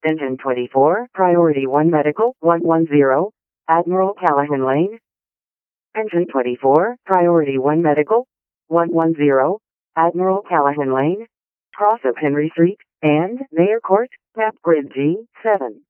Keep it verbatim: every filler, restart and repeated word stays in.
Engine twenty-four, Priority one Medical, one one zero, Admiral Callahan Lane. Engine twenty-four, Priority one Medical, one one zero, Admiral Callahan Lane, cross of Henry Street, and Mayor Court, Tap Grid G seven.